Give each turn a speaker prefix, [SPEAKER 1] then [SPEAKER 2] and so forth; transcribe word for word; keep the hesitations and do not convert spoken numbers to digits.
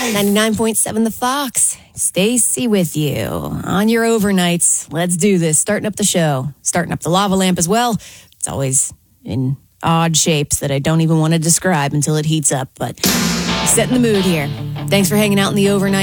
[SPEAKER 1] ninety-nine point seven The Fox. Stacy with you on your overnights. Let's do this. Starting up the show. Starting up the lava lamp as well. It's always in odd shapes that I don't even want to describe until it heats up. But setting the mood here. Thanks for hanging out in the overnight.